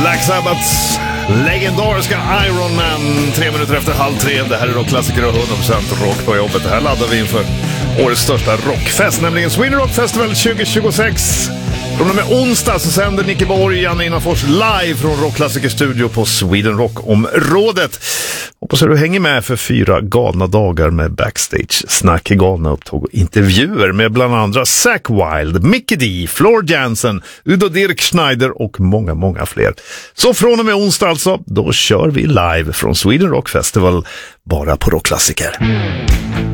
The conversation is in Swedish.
Black Sabbaths legendariska Iron Man, 3 minuter efter 2:30. Det här är rockklassiker och 100% rock på jobbet. Det här laddar vi inför årets största rockfest, nämligen Sweden Rock Festival 2026. Från och med onsdag så sänder Nicke Borg, Janne Innanfors live från Rockklassikerstudio på Sweden Rock-området. Hoppas att du hänger med för 4 galna dagar med backstage-snack, galna upptåg och intervjuer med bland andra Zack Wilde, Mickey D, Floor Jansen, Udo Dirk Schneider och många, många fler. Så från och med onsdag alltså, då kör vi live från Sweden Rock Festival bara på Rockklassiker.